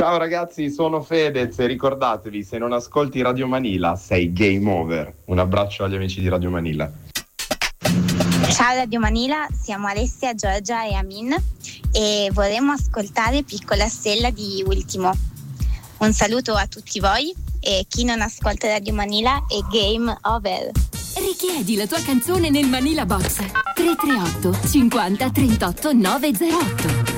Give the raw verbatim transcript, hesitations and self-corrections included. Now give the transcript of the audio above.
Ciao ragazzi, sono Fedez e ricordatevi, se non ascolti Radio Manila sei game over. Un abbraccio agli amici di Radio Manila. Ciao Radio Manila, siamo Alessia, Giorgia e Amin e vorremmo ascoltare Piccola Stella di Ultimo. Un saluto a tutti voi e chi non ascolta Radio Manila è game over. Richiedi la tua canzone nel Manila Box tre tre otto cinquanta trentotto novecentotto.